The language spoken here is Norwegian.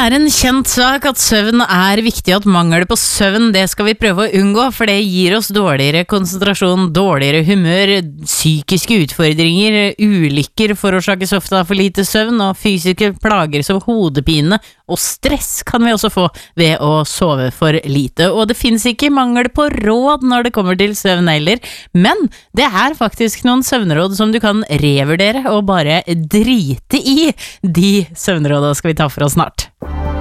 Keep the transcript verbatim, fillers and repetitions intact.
er en kjent sak at søvn er viktig, at mangel på søvn, det skal vi prøve å unngå, for det gir oss dårligere konsentrasjon, dårligere humør, psykiske utfordringer, ulykker forårsakes ofte av for lite søvn, og fysiske plager som hodepine og stress kan vi også få ved å sove for lite. Og det finnes ikke mangel på råd når det kommer til søvn heller, men det er faktisk noen søvnråd som du kan revurdere og bare drite i. De søvnrådene skal vi ta for oss snart.